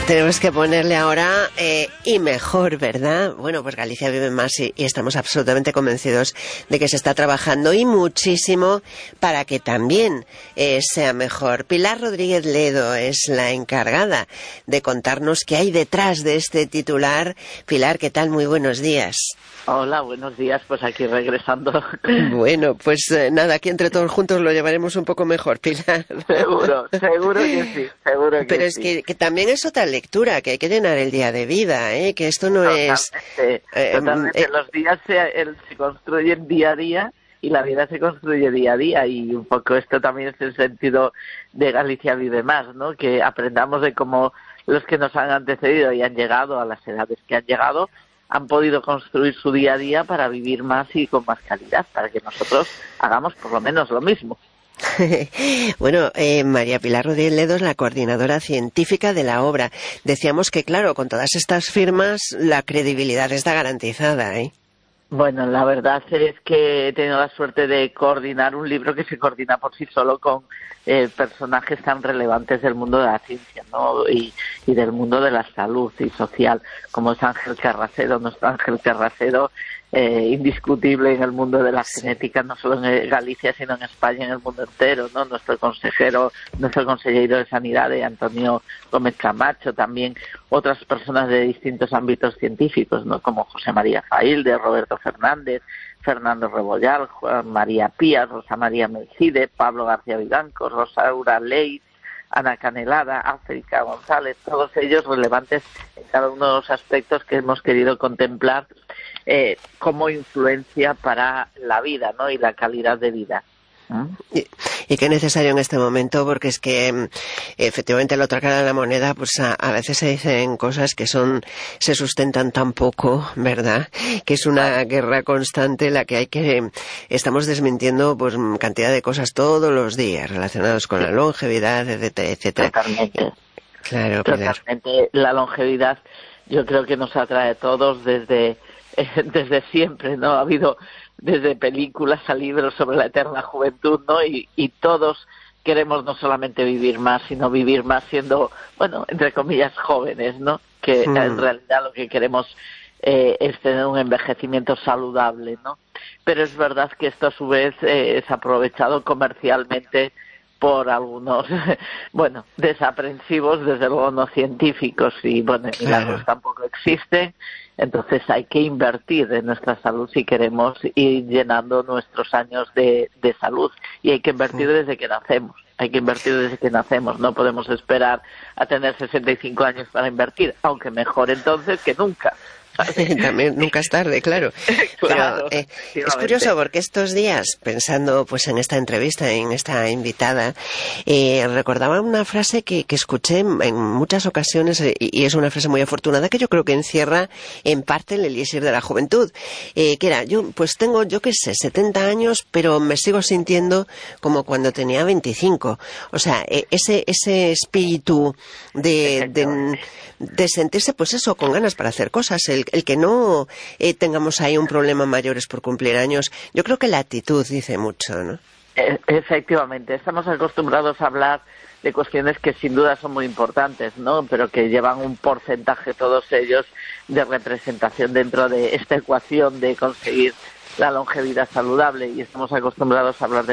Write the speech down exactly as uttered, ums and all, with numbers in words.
Tenemos que ponerle ahora eh, y mejor, ¿verdad? Bueno, pues Galicia vive más y, y estamos absolutamente convencidos de que se está trabajando y muchísimo para que también eh, sea mejor. Pilar Rodríguez Ledo es la encargada de contarnos qué hay detrás de este titular. Pilar, ¿qué tal? Muy buenos días. Hola, buenos días, pues aquí regresando. Bueno, pues eh, nada, aquí entre todos juntos lo llevaremos un poco mejor, Pilar. Seguro, seguro que sí, seguro que Pero es sí. que, que también es otra lectura, que hay que llenar el día de vida, ¿eh? Que esto no Totalmente, es... Eh, totalmente. eh, Los días se, el, se construyen día a día y la vida se construye día a día, y un poco esto también es el sentido de Galicia Vive Más, ¿no? Que aprendamos de cómo los que nos han antecedido y han llegado a las edades que han llegado han podido construir su día a día para vivir más y con más calidad, para que nosotros hagamos por lo menos lo mismo. Bueno, eh, María Pilar Rodríguez Ledo es la coordinadora científica de la obra. Decíamos que, claro, con todas estas firmas la credibilidad está garantizada, ¿eh? Bueno, la verdad es que he tenido la suerte de coordinar un libro que se coordina por sí solo con eh, personajes tan relevantes del mundo de la ciencia, ¿no? y, y del mundo de la salud y social, como es Ángel Carracedo, nuestro Ángel Carracedo, eh, indiscutible en el mundo de la genética, no solo en Galicia, sino en España, en el mundo entero, ¿no? Nuestro consejero, nuestro consejero de Sanidad, de Antonio Gómez Camacho, también otras personas de distintos ámbitos científicos, ¿no? Como José María Failde, Roberto Fernández, Fernando Rebollal, Juan María Pías, Rosa María Melchide, Pablo García Vivanco, Rosaura Leite, Ana Canelada, África González, todos ellos relevantes en cada uno de los aspectos que hemos querido contemplar eh, como influencia para la vida, ¿no? Y la calidad de vida. Y, y qué necesario en este momento, porque es que efectivamente la otra cara de la moneda, pues a, a veces se dicen cosas que son se sustentan tan poco, ¿verdad? Que es una guerra constante la que hay que estamos desmintiendo pues cantidad de cosas todos los días relacionados con la longevidad, etcétera, etcétera. Totalmente. Claro, Totalmente. La longevidad yo creo que nos atrae a todos desde eh, desde siempre, ¿no? Ha habido desde películas a libros sobre la eterna juventud, ¿no? Y, y todos queremos no solamente vivir más, sino vivir más siendo, bueno, entre comillas, jóvenes, ¿no? Que mm. en realidad lo que queremos eh, es tener un envejecimiento saludable, ¿no? Pero es verdad que esto a su vez eh, es aprovechado comercialmente por algunos, bueno, desaprensivos, desde luego no científicos, y bueno, milagros tampoco existen. Entonces hay que invertir en nuestra salud si queremos ir llenando nuestros años de, de salud, y hay que invertir desde que nacemos, hay que invertir desde que nacemos, no podemos esperar a tener sesenta y cinco años para invertir, aunque mejor entonces que nunca. También nunca es tarde, claro. Claro, pero eh, es curioso porque estos días, pensando pues en esta entrevista, en esta invitada, eh, recordaba una frase que, que escuché en, en muchas ocasiones, eh, y es una frase muy afortunada que yo creo que encierra en parte el elixir de la juventud, eh, que era, yo pues tengo, yo qué sé, setenta años, pero me sigo sintiendo como cuando tenía veinticinco. O sea, eh, ese ese espíritu de, de, de sentirse pues eso, con ganas para hacer cosas, el el que no eh, tengamos ahí un problema mayores por cumplir años. Yo creo que la actitud dice mucho, ¿no? Efectivamente, estamos acostumbrados a hablar de cuestiones que sin duda son muy importantes, ¿no? Pero que llevan un porcentaje, todos ellos, de representación dentro de esta ecuación de conseguir la longevidad saludable, y estamos acostumbrados a hablar de